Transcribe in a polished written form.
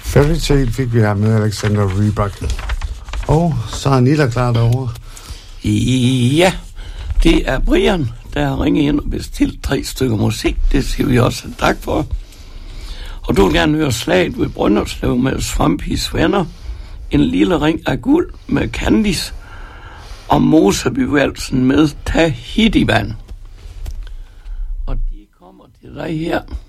Fairytale fik vi her med Alexander Rybak. Og så er Nilla klar derovre. Ja, det er Brian, der har ringet ind og bestilt 3 stykker musik. Det siger vi også tak for. Og du vil gerne høre Slaget ved Brønderslev med Svampis venner. En lille ring af guld med Candice. Og Mosebyvalsen med Tahiti-vand. Og de kommer til dig her.